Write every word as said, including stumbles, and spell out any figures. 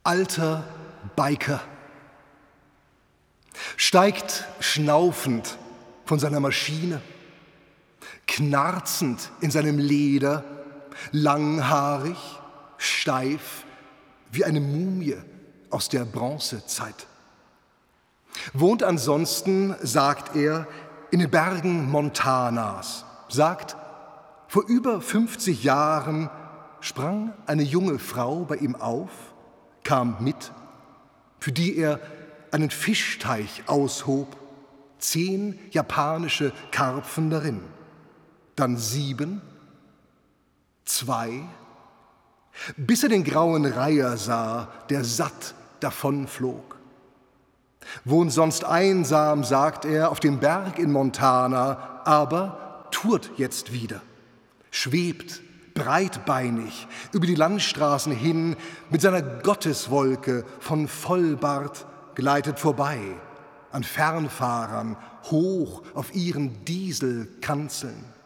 Alter Biker steigt schnaufend von seiner Maschine, knarzend in seinem Leder, langhaarig, steif wie eine Mumie aus der Bronzezeit. Wohnt ansonsten, sagt er, in den Bergen Montanas, sagt, vor über fünfzig Jahren sprang eine junge Frau bei ihm auf, kam mit, für die er einen Fischteich aushob, zehn japanische Karpfen darin, dann sieben, zwei, bis er den grauen Reiher sah, der satt davonflog. Wohnt sonst einsam, sagt er, auf dem Berg in Montana, aber tourt jetzt wieder, schwebt breitbeinig über die Landstraßen hin, mit seiner Gotteswolke von Vollbart gleitet vorbei, an Fernfahrern hoch auf ihren Dieselkanzeln.